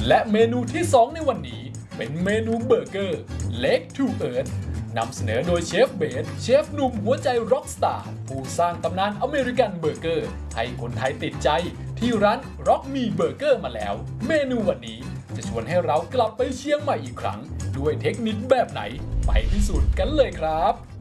และเมนูที่2ในวันนี้เป็นเมนูเบอร์เกอร์ Leg to Earth นำเสนอโดยเชฟเบสเชฟหนุ่มหัวใจร็อกสตาร์ผู้สร้างตำนานอเมริกันเบอร์เกอร์ให้คนไทยติดใจที่ร้านร็อกมีเบอร์เกอร์มาแล้วเมนูวันนี้จะชวนให้เรากลับไปเชียงใหม่อีกครั้งด้วยเทคนิคแบบไหนไปพิสูจน์กันเลยครับ